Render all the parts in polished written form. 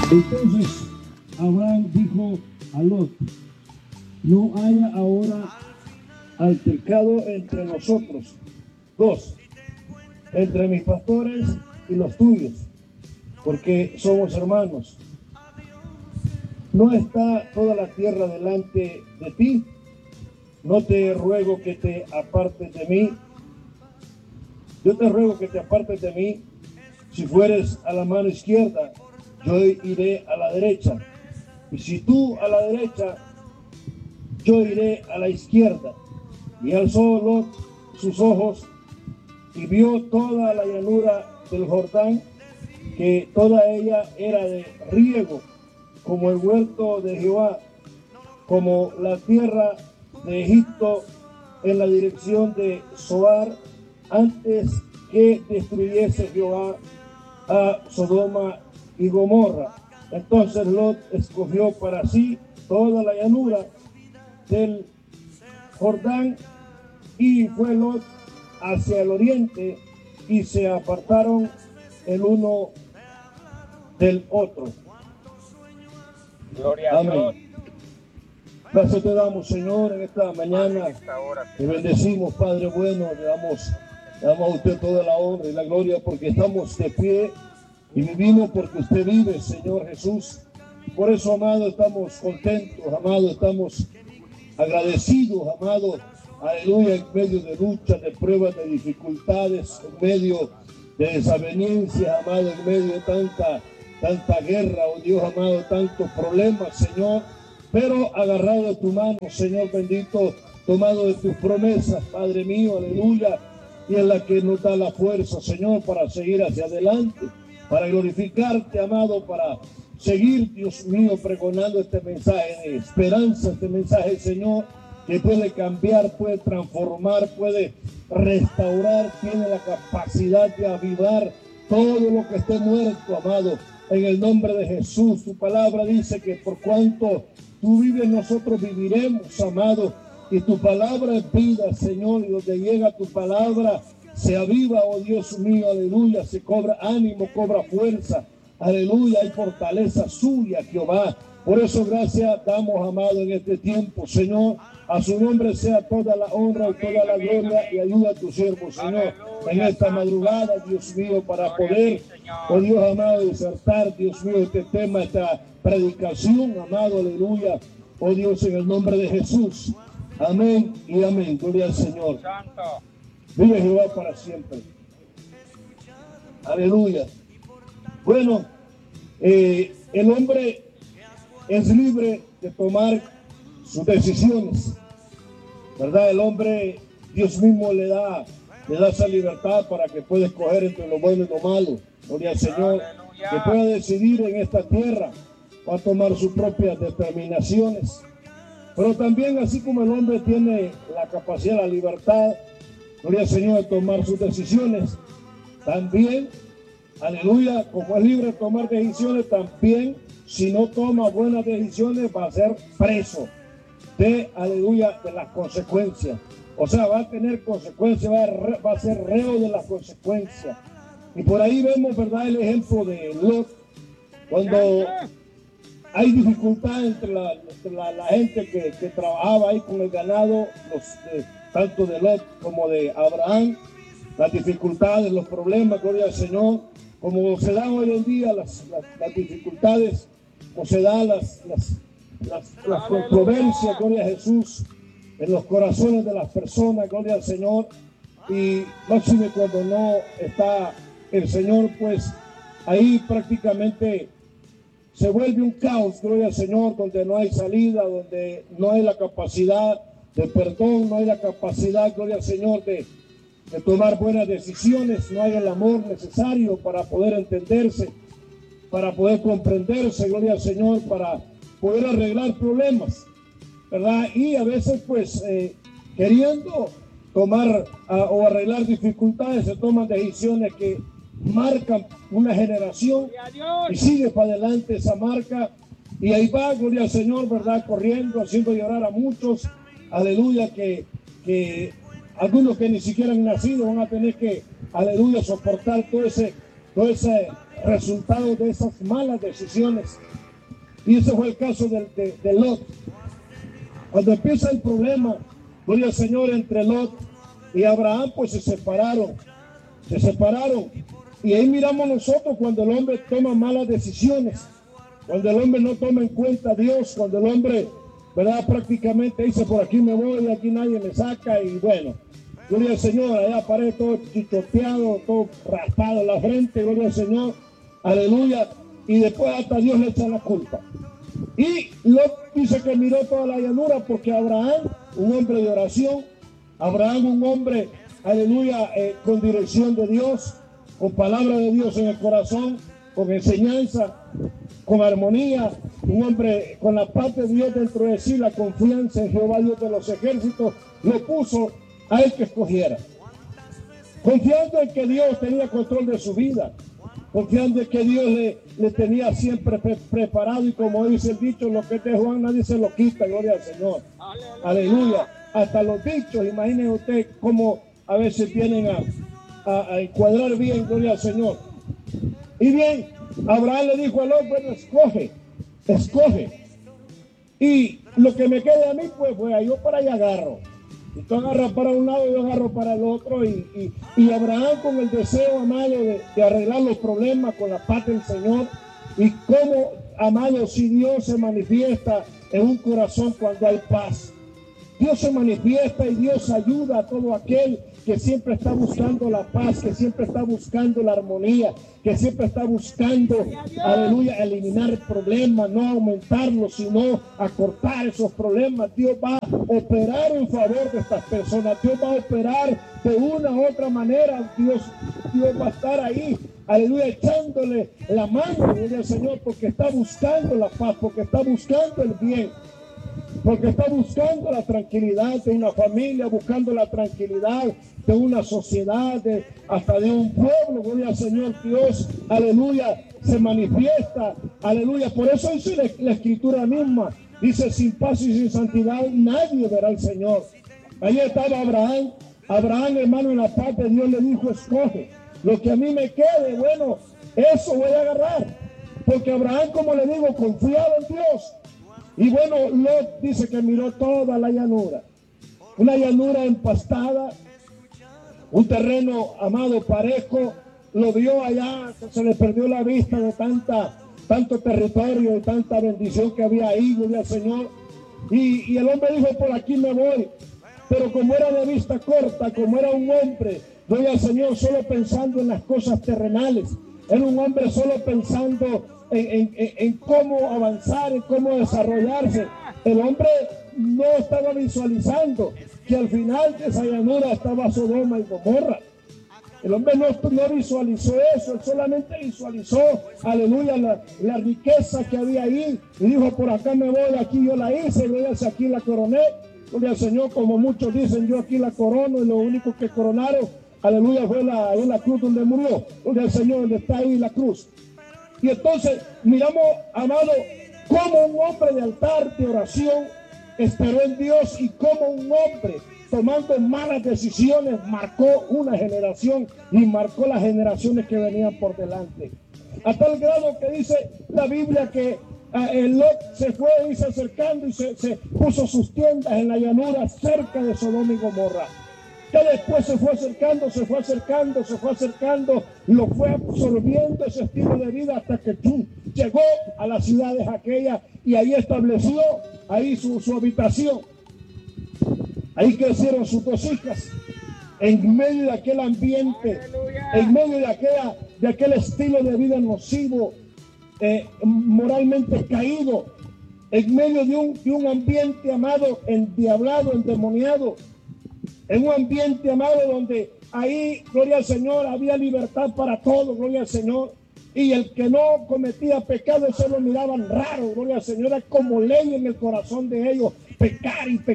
Entonces Abraham dijo a Lot: no haya ahora altercado entre nosotros dos, entre mis pastores y los tuyos, porque somos hermanos. ¿No está toda la tierra delante de ti? No te ruego que te apartes de mí. Yo te ruego que te apartes de mí. Si fueres a la mano izquierda, yo iré a la derecha. Y si tú a la derecha, yo iré a la izquierda. Y alzó Lot sus ojos y vio toda la llanura del Jordán, que toda ella era de riego, como el huerto de Jehová, como la tierra de Egipto en la dirección de Zoar, antes que destruyese Jehová a Sodoma y Gomorra. Entonces Lot escogió para sí toda la llanura del Jordán, y fue Lot hacia el oriente, y se apartaron el uno del otro. Gloria a Dios. Gracias te damos, Señor, en esta mañana. Te bendecimos, Padre bueno. Le damos a usted toda la honra y la gloria, porque estamos de pie y vivimos porque usted vive, Señor Jesús. Por eso, amado, estamos contentos, amado, estamos agradecidos, amado, aleluya, en medio de luchas, de pruebas, de dificultades, en medio de desavenencias, amado, en medio de tanta guerra, oh Dios amado, tantos problemas, Señor, pero agarrado de tu mano, Señor bendito, tomado de tus promesas, Padre mío, aleluya, y en la que nos da la fuerza, Señor, para seguir hacia adelante, para glorificarte, amado, para seguir, Dios mío, pregonando este mensaje de esperanza, este mensaje, Señor, que puede cambiar, puede transformar, puede restaurar, tiene la capacidad de avivar todo lo que esté muerto, amado, en el nombre de Jesús. Tu palabra dice que por cuanto tú vives, nosotros viviremos, amado, y tu palabra es vida, Señor, y donde llega tu palabra se aviva, oh Dios mío, aleluya, se cobra ánimo, cobra fuerza, aleluya, hay fortaleza suya, Jehová. Por eso gracias damos, amado, en este tiempo, Señor. A su nombre sea toda la honra y toda la gloria, y ayuda a tu siervo, Señor, en esta madrugada, Dios mío, para poder, oh Dios amado, disertar, Dios mío, este tema, esta predicación, amado, aleluya, oh Dios, en el nombre de Jesús. Amén y amén. Gloria al Señor. Vive Jehová para siempre. Aleluya. Bueno, el hombre es libre de tomar sus decisiones, ¿verdad? El hombre, Dios mismo le da esa libertad para que pueda escoger entre lo bueno y lo malo. Gloria al Señor. Que pueda decidir en esta tierra, va a tomar sus propias determinaciones. Pero también, así como el hombre tiene la capacidad, la libertad, gloria al Señor, de tomar sus decisiones, también, aleluya, como es libre de tomar decisiones, también, si no toma buenas decisiones, va a ser preso de, aleluya, de las consecuencias. O sea, va a tener consecuencias, va a ser reo de las consecuencias. Y por ahí vemos, ¿verdad?, el ejemplo de Lot, cuando hay dificultad entre la gente que trabajaba ahí con el ganado, tanto de Lot como de Abraham, las dificultades, los problemas, gloria al Señor, como se dan hoy en día las dificultades, o se dan las controversias, gloria a Jesús, en los corazones de las personas, gloria al Señor, y máxime cuando no está el Señor, pues ahí prácticamente se vuelve un caos, gloria al Señor, donde no hay salida, donde no hay la capacidad de perdón, no hay la capacidad, gloria al Señor, de tomar buenas decisiones, no hay el amor necesario para poder entenderse, para poder comprenderse, gloria al Señor, para poder arreglar problemas, ¿verdad? Y a veces, pues, queriendo tomar o arreglar dificultades, se toman decisiones que marcan una generación y sigue para adelante esa marca, y ahí va, gloria al Señor, ¿verdad?, corriendo, haciendo llorar a muchos, aleluya, que algunos que ni siquiera han nacido van a tener que, aleluya, soportar todo ese todo ese resultado de esas malas decisiones. Y ese fue el caso de Lot. Cuando empieza el problema, gloria al Señor, entre Lot y Abraham, pues se separaron. Y ahí miramos nosotros cuando el hombre toma malas decisiones, cuando el hombre no toma en cuenta a Dios, cuando el hombre, ¿verdad?, prácticamente dice, por aquí me voy, aquí nadie me saca, y bueno, gloria al Señor, allá aparece todo chichoteado, todo raspado en la frente, gloria al Señor, aleluya, y después hasta Dios le echa la culpa. Y Lot dice que miró toda la llanura porque Abraham, un hombre de oración, Abraham, un hombre, aleluya, con dirección de Dios, con palabra de Dios en el corazón, con enseñanza, con armonía, un hombre con la paz de Dios dentro de sí, la confianza en Jehová Dios de los ejércitos, lo puso a él que escogiera, confiando en que Dios tenía control de su vida, confiando en que Dios le tenía siempre preparado, y como dice el dicho, lo que es de Juan nadie se lo quita, gloria al Señor, aleluya. Hasta los dichos, imaginen usted cómo a veces vienen a encuadrar bien, gloria al Señor. Y bien, Abraham le dijo a Lot, bueno, escoge. Y lo que me quede a mí, pues yo para allá agarro. Y tú agarras para un lado, yo agarro para el otro. Y Abraham, con el deseo, amado, de arreglar los problemas con la paz del Señor. Y cómo, amado, si Dios se manifiesta en un corazón cuando hay paz. Dios se manifiesta y Dios ayuda a todo aquel que siempre está buscando la paz, que siempre está buscando la armonía, que siempre está buscando, aleluya, eliminar problemas, no aumentarlos, sino acortar esos problemas. Dios va a operar en favor de estas personas. Dios va a operar de una u otra manera. Dios va a estar ahí, aleluya, echándole la mano, gloria al Señor, porque está buscando la paz, porque está buscando el bien, porque está buscando la tranquilidad de una familia, buscando la tranquilidad de una sociedad, hasta de un pueblo. Gloria al Señor. Dios, aleluya, se manifiesta, aleluya. Por eso dice la escritura misma, dice, sin paz y sin santidad nadie verá al Señor. Ahí estaba Abraham, hermano, en la paz de Dios le dijo, escoge, lo que a mí me quede, bueno, eso voy a agarrar, porque Abraham, como le digo, confiaba en Dios. Y bueno, Lot dice que miró toda la llanura, una llanura empastada, un terreno, amado, parejo, lo vio allá, se le perdió la vista de tanto territorio y tanta bendición que había ahí, gloria al Señor. Y el hombre dijo, por aquí me voy, pero como era de vista corta, como era un hombre, gloria al Señor, solo pensando en las cosas terrenales, era un hombre solo pensando en cómo avanzar, en cómo desarrollarse. El hombre no estaba visualizando que al final de esa llanura estaba Sodoma y Gomorra. El hombre no visualizó eso, él solamente visualizó, aleluya, la riqueza que había ahí. Y dijo, por acá me voy, aquí yo la hice, gloria, aquí la coroné. Gloria al Señor, como muchos dicen, yo aquí la corono, y lo único que coronaron, aleluya, fue la cruz donde murió. Gloria al Señor, donde está ahí la cruz. Y entonces miramos, amado, cómo un hombre de altar, de oración, esperó en Dios, y cómo un hombre tomando malas decisiones marcó una generación y marcó las generaciones que venían por delante. A tal grado que dice la Biblia que Lot se fue y se acercando y se puso sus tiendas en la llanura cerca de Sodoma y Gomorra. Que después se fue acercando, lo fue absorbiendo ese estilo de vida hasta que llegó a las ciudades aquellas y ahí estableció ahí su habitación. Ahí crecieron sus dos hijas en medio de aquel ambiente, en medio de aquel estilo de vida nocivo, moralmente caído, en medio de un ambiente, amado, endiablado, endemoniado. En un ambiente, amado, donde ahí, gloria al Señor, había libertad para todos, gloria al Señor. Y el que no cometía pecado, eso lo miraban raro, gloria al Señor. Era como ley en el corazón de ellos, pecar y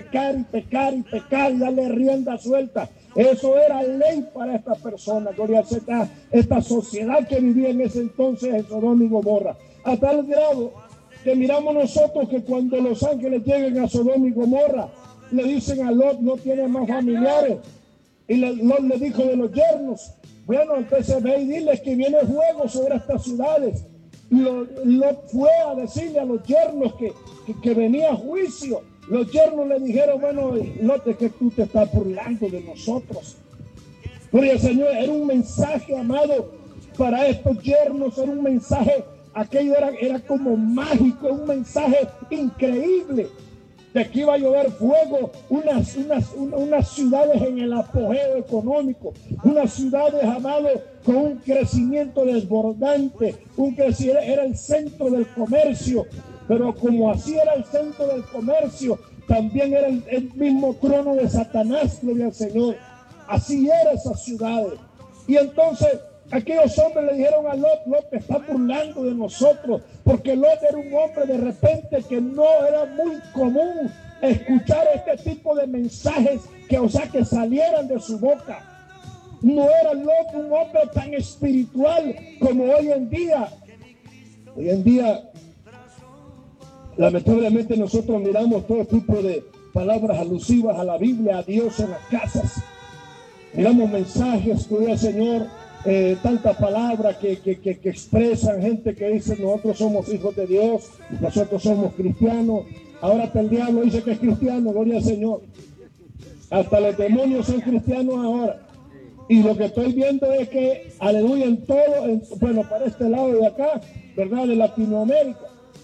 darle rienda suelta. Eso era ley para esta persona, gloria al Señor. Esta sociedad que vivía en ese entonces en Sodoma y Gomorra. A tal grado que miramos nosotros que cuando los ángeles lleguen a Sodoma y Gomorra, le dicen a Lot, no tiene más familiares. Y Lot le dijo de los yernos, Bueno, entonces ve y dile que viene fuego sobre estas ciudades. Lot fue a decirle a los yernos que venía juicio. Los yernos le dijeron, bueno, Lot, es que tú te estás burlando de nosotros. Gloria al Señor, era un mensaje, amado, para estos yernos, era un mensaje, aquello era como mágico, un mensaje increíble, de que iba a llover fuego, unas ciudades en el apogeo económico, unas ciudades, amado, con un crecimiento desbordante, era el centro del comercio, pero como así era el centro del comercio, también era el mismo trono de Satanás, gloria al Señor. Así eran esas ciudades. Y entonces aquellos hombres le dijeron a Lot, Lot, te está burlando de nosotros, porque Lot era un hombre de repente que no era muy común escuchar este tipo de mensajes que salieran de su boca. No era Lot un hombre tan espiritual como hoy en día. Hoy en día, lamentablemente, nosotros miramos todo tipo de palabras alusivas a la Biblia, a Dios en las casas. Miramos mensajes, gloria al Señor, tantas palabras que expresan gente que dice nosotros somos hijos de Dios, nosotros somos cristianos. Ahora hasta el diablo dice que es cristiano, gloria al Señor. Hasta los demonios son cristianos ahora. Y lo que estoy viendo es que, aleluya, en todo, bueno, para este lado de acá, ¿verdad? De Latinoamérica,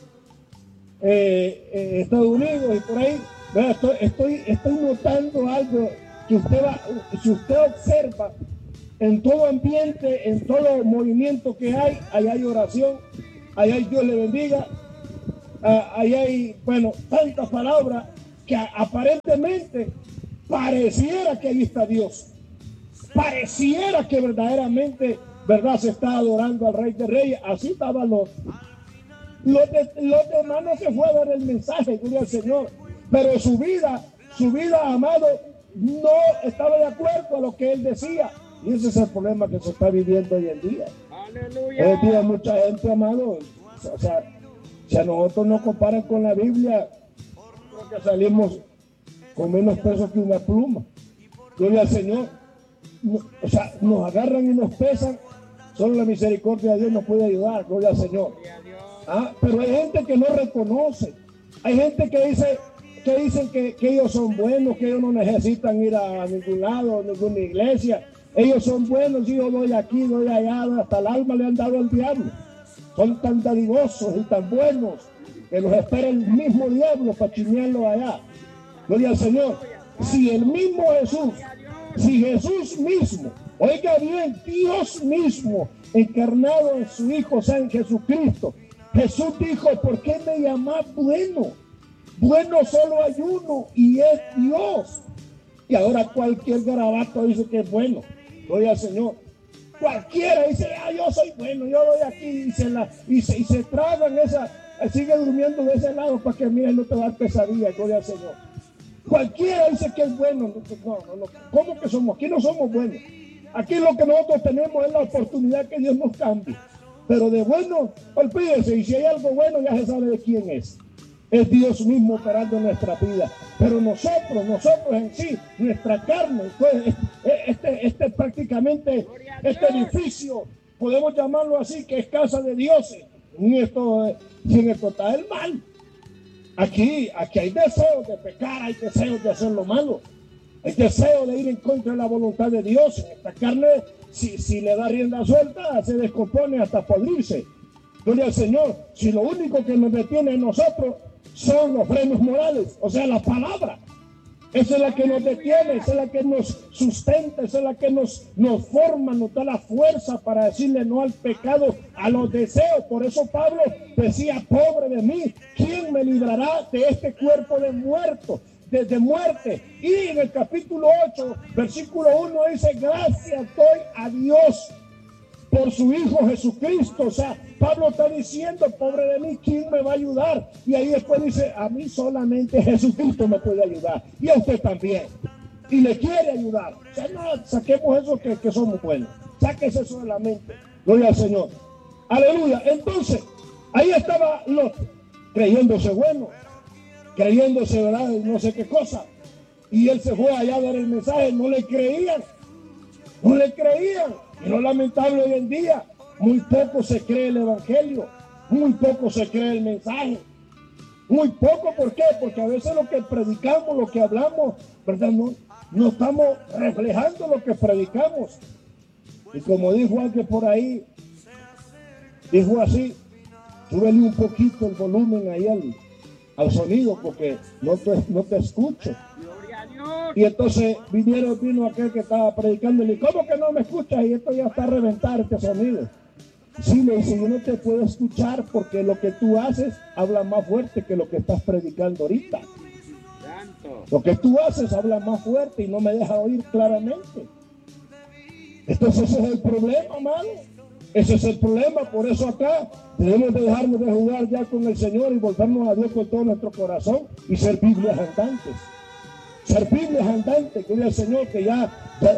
Estados Unidos y por ahí, ¿verdad? Estoy notando algo que si usted observa, en todo ambiente, en todo movimiento que hay, ahí hay oración, ahí hay Dios le bendiga, ahí hay, bueno, tantas palabras que aparentemente pareciera que ahí está Dios. Pareciera que verdaderamente, ¿verdad? Se está adorando al Rey de Reyes. Así estaban los demás no se fue a dar el mensaje, gloria al Señor. Pero su vida, amado, no estaba de acuerdo a lo que él decía. Y ese es el problema que se está viviendo hoy en día. ¡Aleluya! Hoy en día mucha gente, amado, o sea, si a nosotros nos comparan con la Biblia, creo que salimos con menos peso que una pluma. Gloria al Señor. O sea, nos agarran y nos pesan. Solo la misericordia de Dios nos puede ayudar. Gloria al Señor. Pero hay gente que no reconoce. Hay gente que dicen que ellos son buenos, que ellos no necesitan ir a ningún lado, a ninguna iglesia. Ellos son buenos, yo doy aquí, doy allá, hasta el alma le han dado al diablo. Son tan dadivosos y tan buenos que los espera el mismo diablo para chinearlos allá. Gloria al Señor. Si el mismo Jesús, si Jesús mismo, oiga bien, Dios mismo, encarnado en su Hijo San Jesucristo, Jesús dijo, ¿por qué me llamás bueno? Bueno solo hay uno y es Dios. Y ahora cualquier garabato dice que es bueno. Gloria al Señor. Cualquiera dice, yo soy bueno, yo doy aquí y se tragan esa, sigue durmiendo de ese lado para que miren, no te va a dar pesadilla, gloria al Señor. Cualquiera dice que es bueno. No. ¿Cómo que somos? Aquí no somos buenos. Aquí lo que nosotros tenemos es la oportunidad que Dios nos cambie. Pero de bueno, olvídense, y si hay algo bueno ya se sabe de quién es. Es Dios mismo operando en nuestra vida. Pero nosotros en sí, nuestra carne, pues, prácticamente, este edificio, podemos llamarlo así, que es casa de dioses. Si en esto está el mal. Aquí hay deseos de pecar, hay deseos de hacer lo malo. Hay deseo de ir en contra de la voluntad de Dios. En esta carne, si le da rienda suelta, se descompone hasta podrirse. Gloria al Señor. Si lo único que nos detiene a nosotros son los frenos morales, o sea, la palabra. Esa es la que nos detiene, esa es la que nos sustenta, esa es la que nos forma, nos da la fuerza para decirle no al pecado, a los deseos. Por eso Pablo decía, pobre de mí, ¿quién me librará de este cuerpo de muerto? De muerte. Y en el capítulo 8, versículo 1 dice, gracias doy a Dios por su Hijo Jesucristo. O sea, Pablo está diciendo, pobre de mí, ¿quién me va a ayudar? Y ahí después dice, a mí solamente Jesucristo me puede ayudar. Y a usted también. Y le quiere ayudar. O sea, no, saquemos eso que somos buenos. Sáquese eso de la mente. Gloria al Señor. Aleluya. Entonces, ahí estaba Lot, creyéndose bueno, creyéndose, ¿verdad? No sé qué cosa. Y él se fue allá a dar el mensaje. No le creían. No le creían. Y lo lamentable hoy en día, muy poco se cree el evangelio, muy poco se cree el mensaje. Muy poco, ¿por qué? Porque a veces lo que predicamos, lo que hablamos, ¿verdad? No estamos reflejando lo que predicamos. Y como dijo alguien por ahí, dijo así, súbele un poquito el volumen ahí al sonido porque no te escucho. Y entonces vino aquel que estaba predicando y le dijo, ¿cómo que no me escuchas? Y esto ya está a reventar este sonido. Sí, le dice, yo no te puedo escuchar porque lo que tú haces habla más fuerte que lo que estás predicando ahorita. Lo que tú haces habla más fuerte y no me deja oír claramente. Entonces ese es el problema, hermano. Ese es el problema. Por eso acá debemos de dejarnos de jugar ya con el Señor y volvernos a Dios con todo nuestro corazón y ser Biblias andantes. Ser Biblias andantes, que el Señor que ya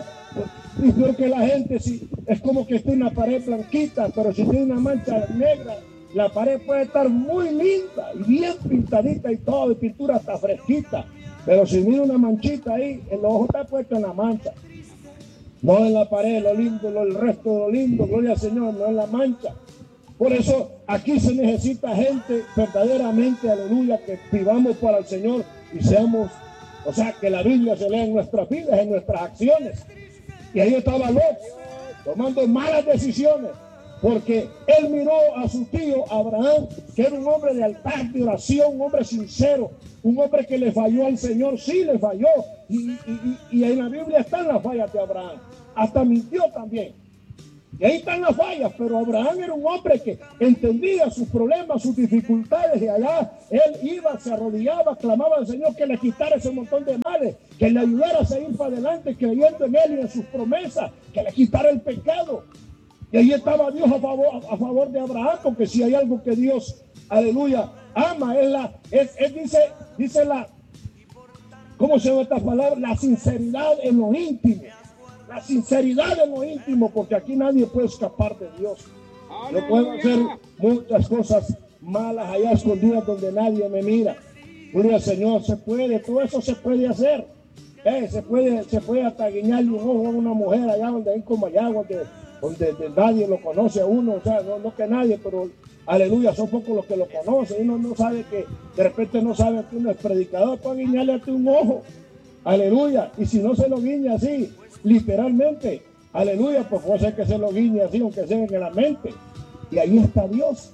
y porque la gente si, es como que está una pared blanquita, pero si tiene una mancha negra, la pared puede estar muy linda y bien pintadita y todo, de pintura hasta fresquita. Pero si mira una manchita ahí, el ojo está puesto en la mancha. No en la pared, lo lindo, el resto de lo lindo, gloria al Señor, no en la mancha. Por eso aquí se necesita gente verdaderamente, aleluya, que vivamos para el Señor y seamos, o sea, que la Biblia se lea en nuestras vidas, en nuestras acciones. Y ahí estaba Lot, tomando malas decisiones, porque él miró a su tío Abraham, que era un hombre de altar, de oración, un hombre sincero, un hombre que le falló al Señor, sí le falló, y en la Biblia están las fallas de Abraham, hasta mintió también, y ahí están las fallas, pero Abraham era un hombre que entendía sus problemas, sus dificultades, y allá él iba, se arrodillaba, clamaba al Señor que le quitara ese montón de males, que le ayudara a seguir para adelante, creyendo en él y en sus promesas, que le quitara el pecado. Y ahí estaba Dios a favor de Abraham, porque si hay algo que Dios, aleluya, ama, dice la, ¿cómo se llama esta palabra? La sinceridad en lo íntimo. La sinceridad en lo íntimo, porque aquí nadie puede escapar de Dios. Yo puedo hacer muchas cosas malas allá escondidas donde nadie me mira. Gloria al Señor, se puede, todo eso se puede hacer. Se puede hasta guiñarle un ojo a una mujer allá donde hay como allá, donde nadie lo conoce a uno, o sea, no que nadie, pero aleluya, son pocos los que lo conocen. Uno no sabe que, de repente no sabe que uno es predicador, puede guiñarle a ti un ojo, aleluya, y si no se lo guiña así, literalmente, aleluya, pues puede ser que se lo guiñe así, aunque sea en la mente, y ahí está Dios,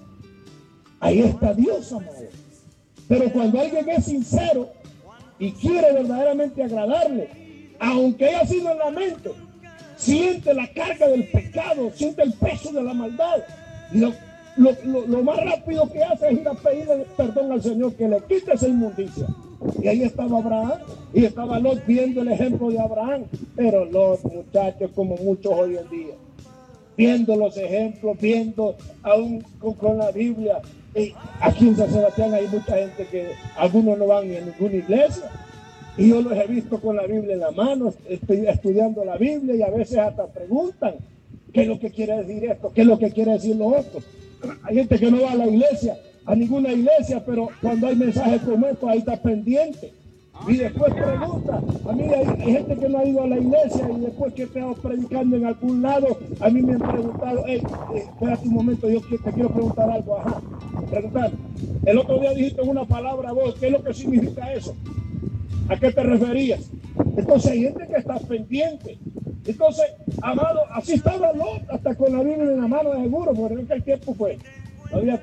amado. Pero cuando alguien es sincero y quiere verdaderamente agradarle, aunque haya sido en la mente, siente la carga del pecado, siente el peso de la maldad, y lo más rápido que hace es ir a pedirle perdón al Señor, que le quite esa inmundicia. Y ahí estaba Abraham, y estaba Lot viendo el ejemplo de Abraham, pero Lot, muchachos, como muchos hoy en día, viendo los ejemplos, viendo aún con la Biblia. Y aquí en San Sebastián hay mucha gente que algunos no van ni a ninguna iglesia, y yo los he visto con la Biblia en la mano, estoy estudiando la Biblia, y a veces hasta preguntan qué es lo que quiere decir esto, qué es lo que quiere decir lo otro. Hay gente que no va a la iglesia, a ninguna iglesia, pero cuando hay mensajes como estos, ahí está pendiente. Y después pregunta, a mí hay gente que no ha ido a la iglesia, y después que he estado predicando en algún lado, a mí me han preguntado, espérate un momento, yo te quiero preguntar algo, preguntar, el otro día dijiste una palabra vos, ¿qué es lo que significa eso? ¿A qué te referías? Entonces hay gente que está pendiente. Entonces, amado, así estaba Lot, hasta con la Biblia en la mano de seguro, porque en aquel tiempo pues no había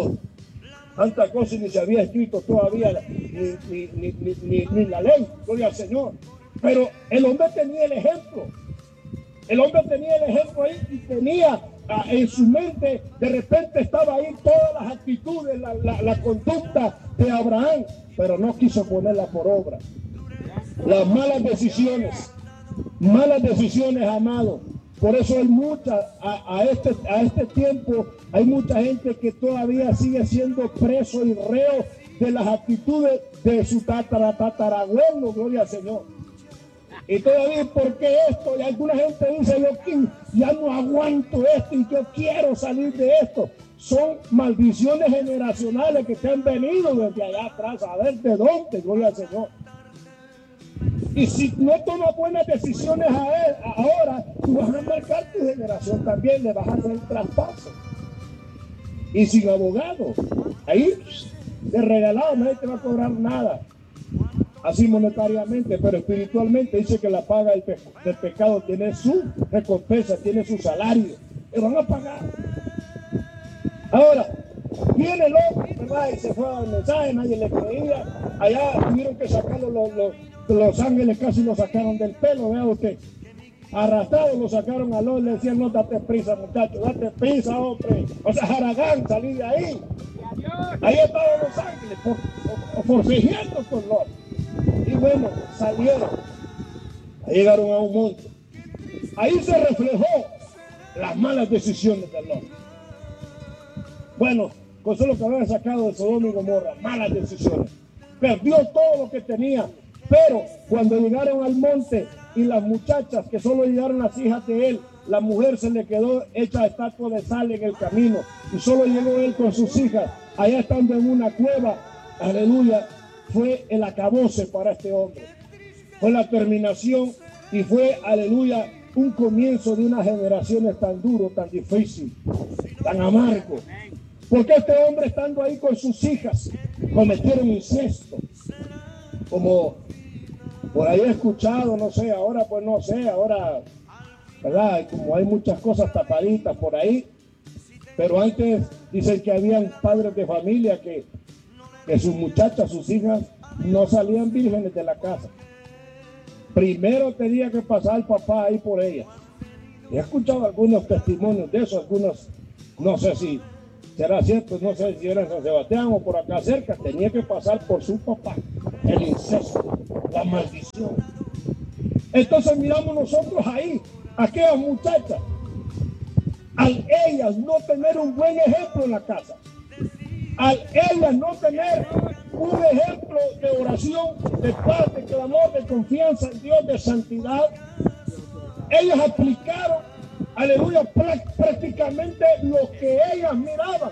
tanta cosa, ni se había escrito todavía ni la ley, gloria al Señor. Pero el hombre tenía el ejemplo. El hombre tenía el ejemplo ahí y tenía en su mente, de repente estaba ahí todas las actitudes, la conducta de Abraham, pero no quiso ponerla por obra. Las malas decisiones, amado. Por eso hay a este tiempo, hay mucha gente que todavía sigue siendo preso y reo de las actitudes de su tatarabuelo, gloria al Señor. Y todavía, ¿por qué esto? Y alguna gente dice, yo ya no aguanto esto y yo quiero salir de esto. Son maldiciones generacionales que te han venido desde allá atrás, a ver de dónde, gloria al Señor. Y si no tomas buenas decisiones ahora, tú vas a marcar tu generación también, le vas a hacer el traspaso. Y sin abogado, ahí de regalado nadie te va a cobrar nada, así monetariamente, pero espiritualmente dice que la paga del pecado tiene su recompensa, tiene su salario, le van a pagar. Ahora, viene el hombre, ¿verdad? Y se fue al mensaje, nadie le creía, allá tuvieron que sacarlo los ángeles, casi lo sacaron del pelo, vea usted. Arrastrado lo sacaron a los, le decían, no, date prisa, muchachos, date prisa, hombre. O sea, Haragán, salí de ahí. Ahí estaban los ángeles, forcejeando con Lot. Y bueno, salieron. Ahí llegaron a un monte. Ahí se reflejó las malas decisiones de Lot. Bueno, con eso lo que habían sacado de Sodoma y Gomorra, malas decisiones. Perdió todo lo que tenía. Pero cuando llegaron al monte y las muchachas, que solo llegaron las hijas de él, la mujer se le quedó hecha estatua de sal en el camino y solo llegó él con sus hijas, allá estando en una cueva, aleluya, fue el acabose para este hombre. Fue la terminación y fue, aleluya, un comienzo de unas generaciones tan duro, tan difícil, tan amargo. Porque este hombre, estando ahí con sus hijas, cometieron incesto. Como por ahí he escuchado, no sé, ahora pues no sé, ahora, ¿verdad? Como hay muchas cosas tapaditas por ahí, pero antes dicen que habían padres de familia que sus muchachas, sus hijas, no salían vírgenes de la casa. Primero tenía que pasar el papá ahí por ellas. He escuchado algunos testimonios de eso, algunos, no sé si será cierto, no sé si era en San Sebastián o por acá cerca, tenía que pasar por su papá, el incesto, la maldición. Entonces miramos nosotros ahí, aquellas muchachas, al ellas no tener un buen ejemplo en la casa, al ellas no tener un ejemplo de oración, de paz, de clamor, de confianza en Dios, de santidad, ellas aplicaron, aleluya, prácticamente lo que ellas miraban.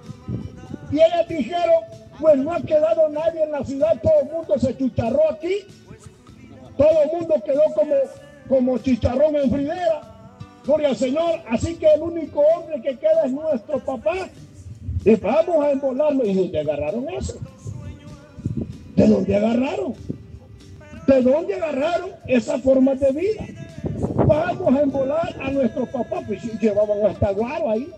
Y ellas dijeron, pues no ha quedado nadie en la ciudad, todo el mundo se chicharró aquí, todo el mundo quedó como chicharrón en fridera, gloria al Señor, así que el único hombre que queda es nuestro papá, y vamos a embolarlo. ¿Y dónde agarraron eso? ¿De dónde agarraron? ¿De dónde agarraron esa forma de vida? Vamos a embolar a nuestro papá, pues llevaban hasta guaro ahí.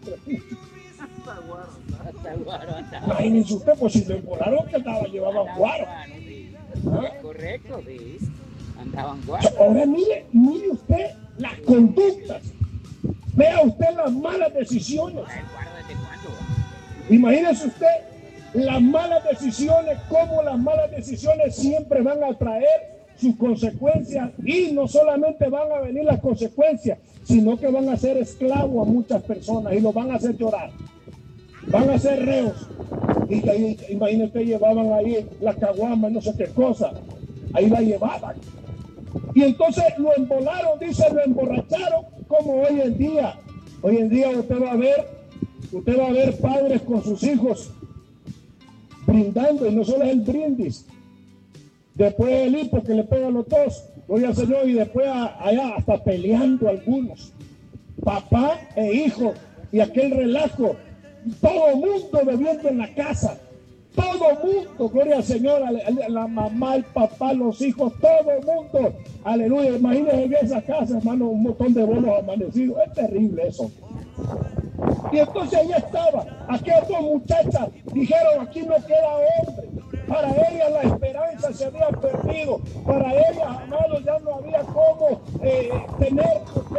Imagínense usted, pues si lo embolaron, que llevaban guaro. ¿Ah? Correcto, sí. Andaban guaro. Ahora mire usted las conductas. Vea usted las malas decisiones. Imagínese usted las malas decisiones, cómo las malas decisiones siempre van a traer sus consecuencias, y no solamente van a venir las consecuencias, sino que van a ser esclavos a muchas personas y los van a hacer llorar, van a ser reos. Y ahí, imagínate, llevaban ahí la caguama, no sé qué cosa, ahí la llevaban, y entonces lo embolaron, dice, lo emborracharon, como hoy en día usted va a ver padres con sus hijos brindando, y no solo es el brindis, después el hipo que le pega a los dos, gloria al Señor, y después allá hasta peleando algunos, papá e hijo, y aquel relajo, todo el mundo bebiendo en la casa, todo el mundo, gloria al Señor, la mamá, el papá, los hijos, todo el mundo, aleluya. Imagínense en esa casa, hermano, un montón de bolos amanecidos, es terrible eso. Y entonces ahí estaba, aquellas dos muchachas dijeron, aquí no queda hombre. Para ellas la esperanza se había perdido, para ellas, amados, ya no había cómo tener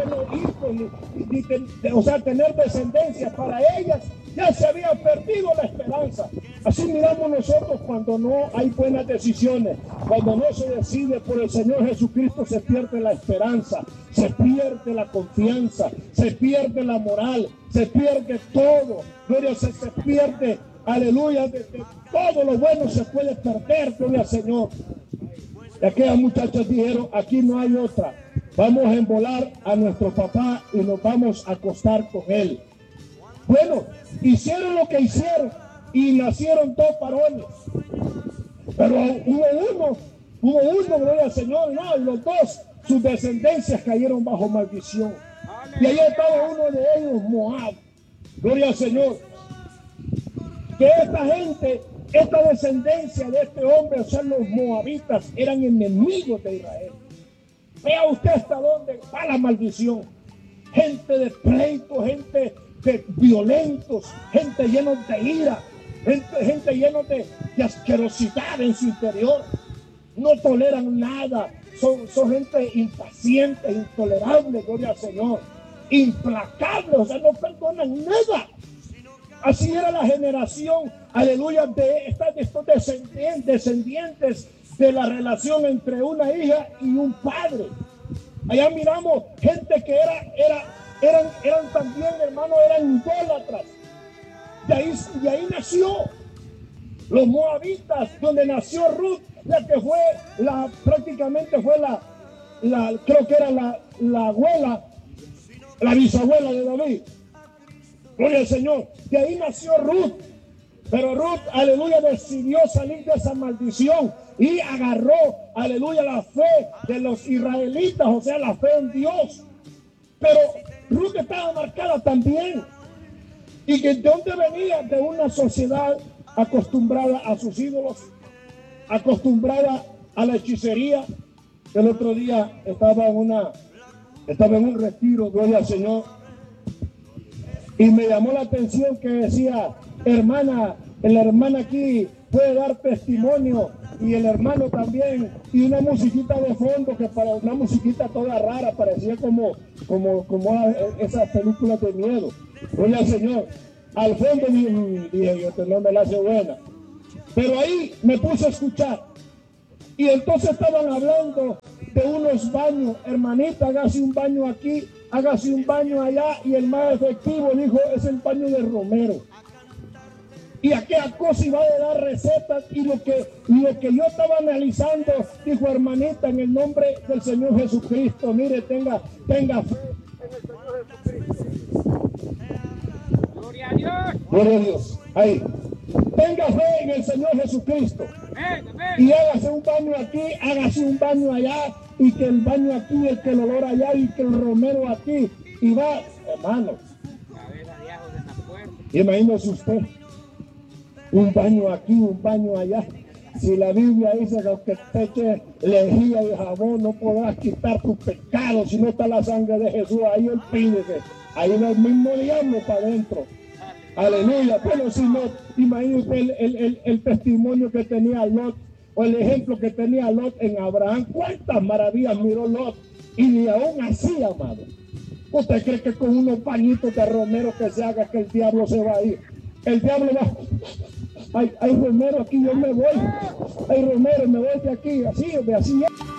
hijos, o sea, tener descendencia. Para ellas ya se había perdido la esperanza. Así miramos nosotros cuando no hay buenas decisiones, cuando no se decide por el Señor Jesucristo, se pierde la esperanza, se pierde la confianza, se pierde la moral, se pierde todo, gloria, se pierde, aleluya, de todo lo bueno se puede perder, gloria al Señor. Y aquellas muchachas dijeron, aquí no hay otra, vamos a embolar a nuestro papá y nos vamos a acostar con él. Bueno, hicieron lo que hicieron y nacieron dos varones, pero hubo uno Hubo uno, gloria al Señor, no, y los dos, sus descendencias cayeron bajo maldición. Y ahí estaba uno de ellos, Moab. Gloria al Señor. Que esta gente, esta descendencia de este hombre, o sea, los moabitas, eran enemigos de Israel. Vea usted hasta dónde va la maldición. Gente de pleito, gente de violentos, gente llena de ira, gente llena de asquerosidad en su interior. No toleran nada. Son gente impaciente, intolerable, gloria al Señor. Implacable, o sea, no perdonan nada. Así era la generación, aleluya, de estos descendientes de la relación entre una hija y un padre. Allá miramos gente que eran también, hermanos, eran idólatras. De ahí nació los moabitas, donde nació Ruth, la que fue prácticamente fue creo que era la abuela, la bisabuela de David. Gloria al Señor. De ahí nació Ruth. Pero Ruth, aleluya, decidió salir de esa maldición y agarró, aleluya, la fe de los israelitas, o sea, la fe en Dios. Pero Ruth estaba marcada también. ¿Y de dónde venía? De una sociedad acostumbrada a sus ídolos, acostumbrada a la hechicería. El otro día estaba en un retiro, gloria al Señor, y me llamó la atención que decía, la hermana aquí puede dar testimonio, y el hermano también, y una musiquita de fondo, que para una musiquita toda rara, parecía como esas películas de miedo. Gloria al Señor. Al fondo dije yo, que no me la hace buena. Pero ahí me puse a escuchar. Y entonces estaban hablando de unos baños. Hermanita, hágase un baño aquí, hágase un baño allá. Y el más efectivo dijo, es el baño de Romero. Y aquella cosa iba a dar recetas. Y lo que yo estaba analizando, dijo, hermanita, en el nombre del Señor Jesucristo, mire, tenga fe en el Señor Jesucristo. Gloria a Dios. Gloria a Dios. Ahí. Tenga fe en el Señor Jesucristo. Y hágase un baño aquí, hágase un baño allá, y que el baño aquí, el que el olor allá, y que el romero aquí. Y va, hermano. Imagínese usted. Un baño aquí, un baño allá. Si la Biblia dice que aunque te eche lejía y jabón, no podrás quitar tus pecados si no está la sangre de Jesús. Ahí él pide que ahí va el mismo diablo para adentro. Aleluya. Pero si no, imagínate el testimonio que tenía Lot, o el ejemplo que tenía Lot en Abraham. Cuántas maravillas miró Lot, y ni aún así, amado. ¿Usted cree que con unos pañitos de romero que se haga que el diablo se va a ir? El diablo va. Hay romero aquí, yo me voy. Hay romero, me voy de aquí, así es.